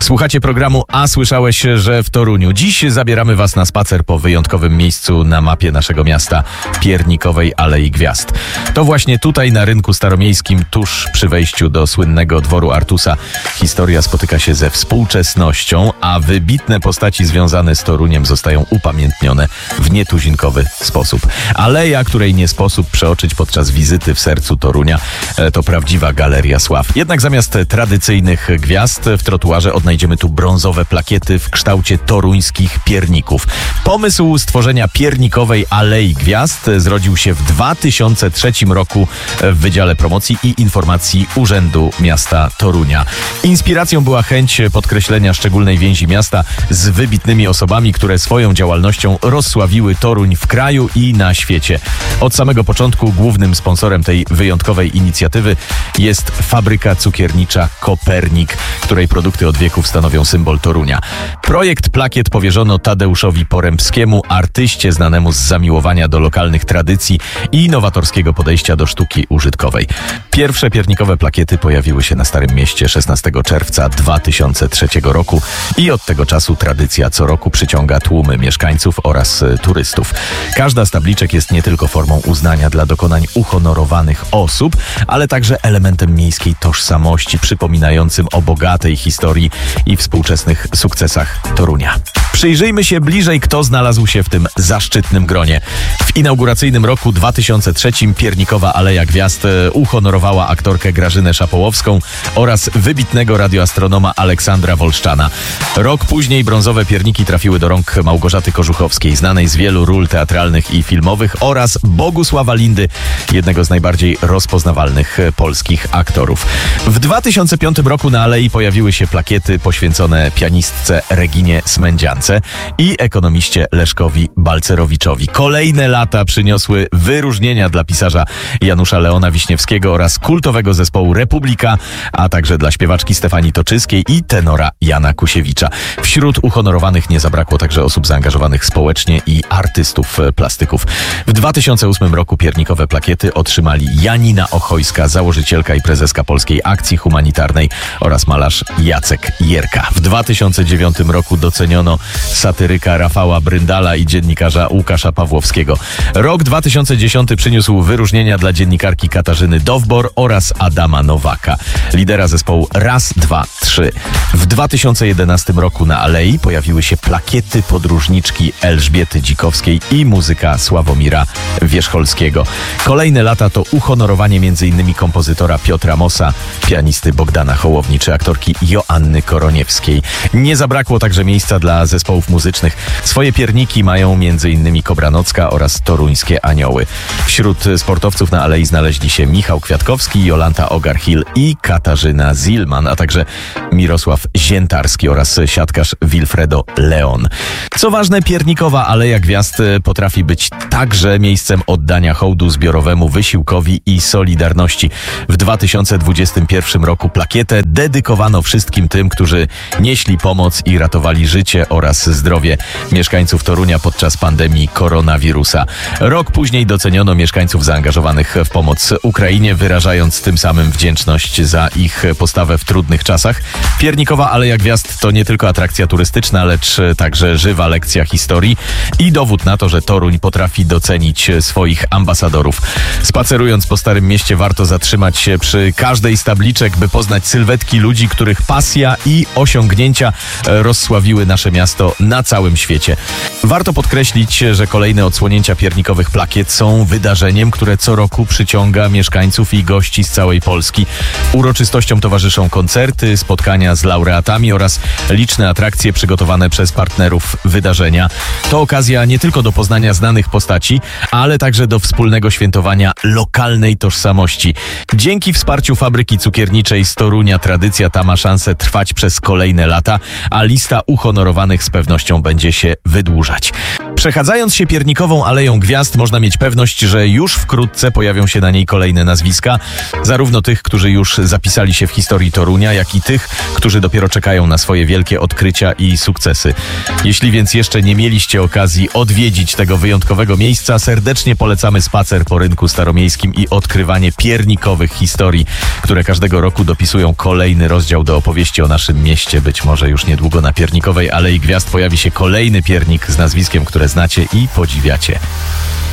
Słuchacie programu A słyszałeś, że w Toruniu. Dziś zabieramy was na spacer po wyjątkowym miejscu na mapie naszego miasta, Piernikowej Alei Gwiazd. To właśnie tutaj na rynku staromiejskim, tuż przy wejściu do słynnego dworu Artusa, historia spotyka się ze współczesnością, a wybitne postaci związane z Toruniem zostają upamiętnione w nietuzinkowy sposób. Aleja, której nie sposób przeoczyć podczas wizyty w sercu Torunia, to prawdziwa galeria sław. Jednak zamiast tradycyjnych gwiazd w trotuarze odnajdziemy tu brązowe plakiety w kształcie toruńskich pierników. Pomysł stworzenia Piernikowej Alei Gwiazd zrodził się w 2003 roku w Wydziale Promocji i Informacji Urzędu Miasta Torunia. Inspiracją była chęć podkreślenia szczególnej więzi miasta z wybitnymi osobami, które swoją działalnością rozsławiły Toruń w kraju i na świecie. Od samego początku głównym sponsorem tej wyjątkowej inicjatywy jest fabryka cukiernicza Kopernik, której produkty od wieków stanowią symbol Torunia. Projekt plakiet powierzono Tadeuszowi Porębskiemu, artyście znanemu z zamiłowania do lokalnych tradycji i nowatorskiego podejścia do sztuki użytkowej. Pierwsze piernikowe plakiety pojawiły się na Starym Mieście 16 czerwca 2003 roku i od tego czasu tradycja co roku przyciąga tłumy mieszkańców oraz turystów. Każda z tabliczek jest nie tylko formą uznania dla dokonań uhonorowanych osób, ale także elementem miejskiej tożsamości, przypominającym o bogatej historii i współczesnych sukcesach Torunia. Przyjrzyjmy się bliżej, kto znalazł się w tym zaszczytnym gronie. W inauguracyjnym roku 2003 Piernikowa Aleja Gwiazd uhonorowała aktorkę Grażynę Szapołowską oraz wybitnego radioastronoma Aleksandra Wolszczana. Rok później brązowe pierniki trafiły do rąk Małgorzaty Kożuchowskiej, znanej z wielu ról teatralnych i filmowych, oraz Bogusława Lindy, jednego z najbardziej rozpoznawalnych polskich aktorów. W 2005 roku na Alei pojawiły się plakiety poświęcone pianistce Reginie Smędziance i ekonomiście Leszkowi Balcerowiczowi. Kolejne lata przyniosły wyróżnienia dla pisarza Janusza Leona Wiśniewskiego oraz kultowego zespołu Republika, a także dla śpiewaczki Stefanii Toczyskiej i tenora Jana Kusiewicza. Wśród uhonorowanych nie zabrakło także osób zaangażowanych społecznie i artystów plastyków. W 2008 roku piernikowe plakiety otrzymali Janina Ochojska, założycielka i prezeska Polskiej Akcji Humanitarnej, oraz malarz Jacek Jerka. W 2009 roku doceniono satyryka Rafała Bryndala i dziennikarza Łukasza Pawłowskiego. Rok 2010 przyniósł wyróżnienia dla dziennikarki Katarzyny Dowbor oraz Adama Nowaka, lidera zespołu Raz, Dwa, Trzy. W 2011 roku na Alei pojawiły się plakiety podróżniczki Elżbiety Dzikowskiej i muzyka Sławomira Wierzcholskiego. Kolejne lata to uhonorowanie m.in. kompozytora Piotra Mosa, pianisty Bogdana Hołowni czy aktorki Joanny Koroniewskiej. Nie zabrakło także miejsca dla zespołów muzycznych. Swoje pierniki mają m.in. Kobranocka oraz Toruńskie Anioły. Wśród sportowców na Alei znaleźli się Michał Kwiatkowski, Jolanta Ogarhill i Katarzyna Zilman, a także Mirosław Ziętarski oraz siatkarz Wilfredo Leon. Co ważne, Piernikowa Aleja Gwiazd potrafi być także miejscem oddania hołdu zbiorowemu wysiłkowi i solidarności. W 2021 roku plakietę dedykowano wszystkim tym, którzy nieśli pomoc i ratowali życie oraz zdrowie mieszkańców Torunia podczas pandemii koronawirusa. Rok później doceniono mieszkańców zaangażowanych w pomoc Ukrainie, wyrażając tym samym wdzięczność za ich postawę w trudnych czasach. Piernikowa Aleja Gwiazd to nie tylko atrakcja turystyczna, lecz także żywa lekcja historii i dowód na to, że Toruń potrafi docenić swoich ambasadorów. Spacerując po Starym Mieście warto zatrzymać się przy każdej z tabliczek, by poznać sylwetki ludzi, których pasja i osiągnięcia rozsławiły nasze miasto na całym świecie. Warto podkreślić, że kolejne odsłonięcia piernikowych plakiet są wydarzeniem, które co roku przyciąga mieszkańców i gości z całej Polski. Uroczystościom towarzyszą koncerty, spotkania z laureatami oraz liczne atrakcje przygotowane przez partnerów wydarzenia. To okazja nie tylko do poznania znanych postaci, ale także do wspólnego świętowania lokalnej tożsamości. Dzięki wsparciu fabryki cukierniczej z Torunia tradycja ta ma szansę trwać przez kolejne lata, a lista uhonorowanych z pewnością będzie się wydłużać. Przechadzając się Piernikową Aleją Gwiazd można mieć pewność, że już wkrótce pojawią się na niej kolejne nazwiska, zarówno tych, którzy już zapisali się w historii Torunia, jak i tych, którzy dopiero czekają na swoje wielkie odkrycia i sukcesy. Jeśli więc jeszcze nie mieliście okazji odwiedzić tego wyjątkowego miejsca, serdecznie polecamy spacer po rynku staromiejskim i odkrywanie piernikowych historii, które każdego roku dopisują kolejny rozdział do opowieści o naszym mieście. Być może już niedługo na Piernikowej Alei Gwiazd pojawi się kolejny piernik z nazwiskiem, które znacie i podziwiacie.